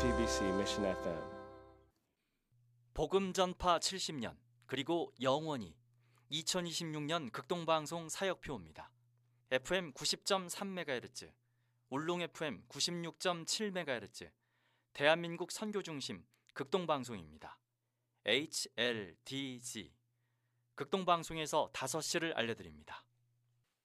JTBC Mission FM. 복음 전파 70년 그리고 영원히 2026년 극동방송 사역표입니다. FM 90.3MHz, 울릉 FM 96.7MHz, 대한민국 선교중심 극동방송입니다. HLDG 극동방송에서 5시를 알려드립니다.